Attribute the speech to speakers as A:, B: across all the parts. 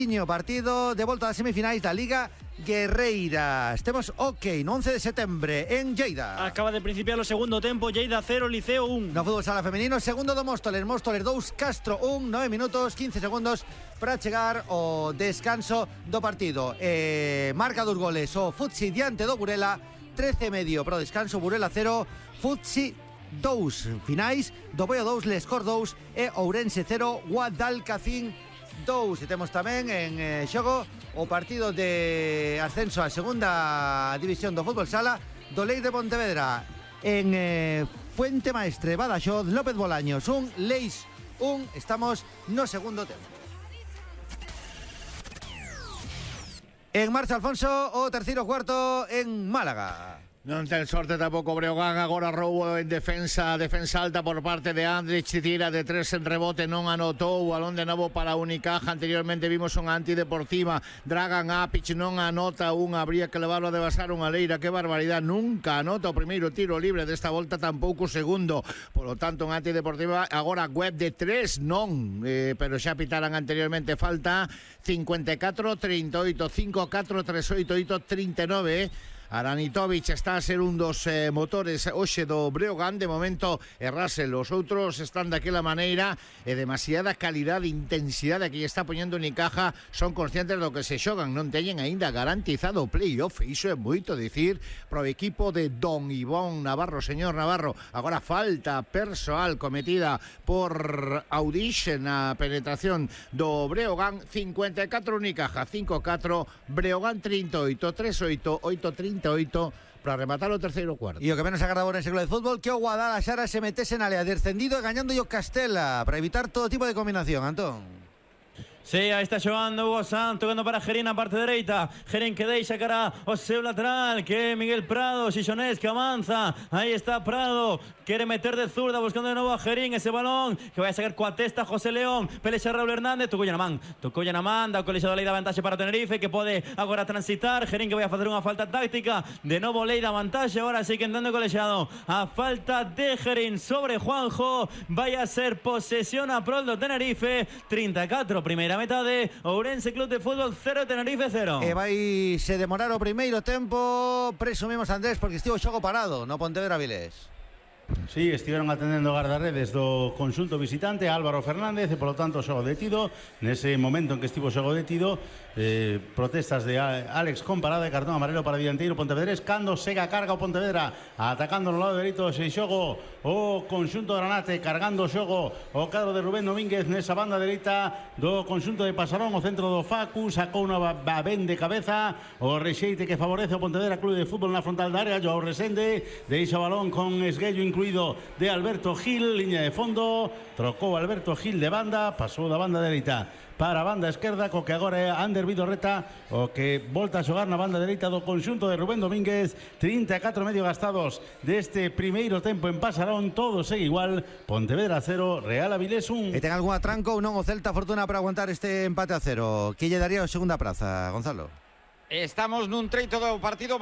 A: Partido de volta das semifinais da Liga Guerreira. Estemos ok, no 11 de setembro en Lleida.
B: Acaba de principiar o segundo tempo. Lleida 0, Liceo 1.
A: No fútbol sala femenino, segundo do Móstoles 2, Castro 1, 9 minutos 15 segundos para chegar ao descanso do partido. Marca dos goles o Futsi diante do Burela, 13,5 para o descanso. Burela 0, Futsi 2. Finais do Boio 2, Lescor 2 e Ourense 0, Guadalcacín 2. E temos tamén en xogo o partido de ascenso a segunda división do fútbol sala do Leis de Pontevedra en Fuente Maestre, Badaxoz, López Bolaños 1, Leis 1. Estamos no segundo tempo. En marcha, Alfonso, o terceiro cuarto en Málaga.
C: Non ten sorte tampouco Breogán. Agora roubo en defensa alta por parte de Andrich, tira de 3 en rebote, non anotou. O balón de novo para Unicaja. Anteriormente vimos un antideportiva. Dragan Apic non anota unha, habría que levarlo a devasar unha leira. Que barbaridade, nunca anota o primeiro tiro libre desta volta, tampouco o segundo. Por lo tanto, un antideportiva. Agora web de 3 non, pero xa pitaran anteriormente falta. 54-38, 5-4-3-8, 39. Aranitovic está a ser un dos motores hoxe do Breogán. De momento Russell, os outros están daquela maneira, e demasiada calidad e intensidade que está poñendo Unicaja. Son conscientes do que se xogan, non teñen aínda garantizado o playoff. Iso é moito dicir pro equipo de Don Ivón Navarro. Señor Navarro, agora falta persoal cometida por Audix na penetración do Breogán. 54 Unicaja, 5-4 Breogán, 38, 3-8, 8-38 para rematar o terceiro cuarto.
A: E o que menos agradable en século de fútbol que o Guadalajara se metese na lea descendido e gañando o Castela para evitar todo tipo de combinación. Antón.
B: Sí, aí está xogando Hugo Sanz, tocando para Gerín na parte dereita. Gerín que deixa cara o seu lateral, que é Miguel Prado. Xixonés que avanza, aí está Prado, quere meter de zurda, buscando de novo a Gerín. Ese balón que vai a sacar coa testa José León, pelexa Raúl Hernández, tocou na man, da o colexo da Lei da vantaxe para Tenerife, que pode agora transitar. Gerín que vai a facer unha falta táctica, de novo Lei da vantaxe. Agora sí que entende o colexado, a falta de Gerín sobre Juanjo vai a ser posesión a prol do Tenerife. 34, primeira metade, Ourense Club de Fútbol 0, Tenerife 0.
A: E vai se demorar o primeiro tempo, presumimos, Andrés, porque estivo xogo parado no Pontevedra Vilés.
D: Sí, estiveron atendendo guardarredes do conxunto visitante Álvaro Fernández, e polo tanto xogo detido. Nese momento en que estivo xogo detido, protestas de Alex con parada de cartón amarelo para dianteiro pontevedrés. Cando sega carga o Pontevedra, atacando no lado dereito ese xogo o conxunto Granate, cargando o xogo o cadro de Rubén Domínguez nesa banda dereita do conxunto de Pasarón. O centro do Facu sacou unha babén de cabeza, o rexeite que favorece o Pontevedra Club de Fútbol na frontal da área. Joao Resende deixa o balón con esguello incluído de Alberto Gil, liña de fondo, trocou Alberto Gil de banda, pasou da banda dereita para a banda esquerda, co que agora é Ander Vidorreta o que volta a xogar na banda dereita do conxunto de Rubén Domínguez. 34 medio gastados deste primeiro tempo en Pasarón, todo segue igual. Pontevedra 0, Real Avilés 1.
A: E ten algún atranco ou non o Celta Fortuna para aguantar este empate a 0? Que lle daría a segunda praza, Gonzalo?
E: Estamos nun treito do partido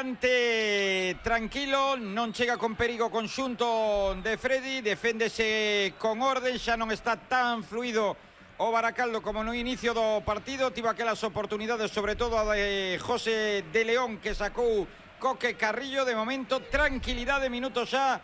E: bastante tranquilo, non chega con perigo o conxunto de Freddy, deféndese con orden, xa non está tan fluido o Baracaldo como no inicio do partido. Tivo aquelas oportunidades, sobre todo a de José de León, que sacou Coque Carrillo. De momento, tranquilidade, minutos xa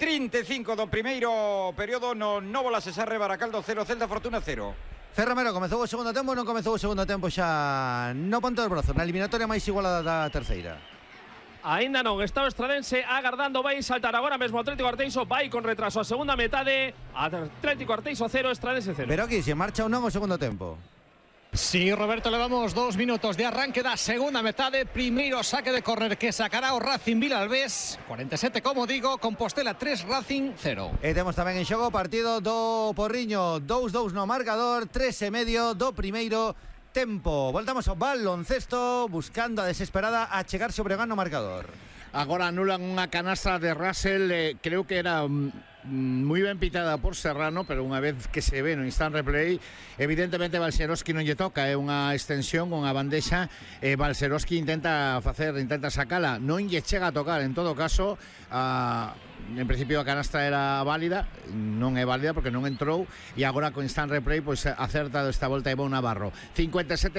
E: 35 do primeiro período no Novo La Cesarre. Baracaldo 0, Celta Fortuna 0.
A: Ferramero, comezou o segundo tempo ou non comezou o segundo tempo xa no Ponte dos Brazos, na eliminatoria máis igualada da terceira?
F: Ainda non, está o Estradense agardando, vai saltar agora mesmo Atlético Arteixo, vai con retraso a segunda metade. Atlético Arteixo 0, Estradense 0.
A: Pero aquí, se marcha ou non o segundo tempo?
G: Sí, Roberto, levamos 2 minutos de arranque da segunda metade. Primeiro saque de córner que sacará o Racing Vilalbés. 47, como digo, Compostela 3, Racing 0.
A: E temos tamén en xogo partido do Porriño, 2-2 no marcador, 3,5 do primeiro tempo. Voltamos ao baloncesto, buscando a desesperada a chegar sobre o no marcador.
C: Agora anulan unha canastra de Russell, creo que era moi ben pitada por Serrano, pero unha vez que se ve no instant replay, evidentemente Balcerowski non lle toca, é unha extensión, unha bandexa, e Balcerowski intenta sacala, non lle chega a tocar. En todo caso, en principio a canastra era válida, non é válida porque non entrou, e agora con instant replay pois acerta esta volta Ivón Navarro. 57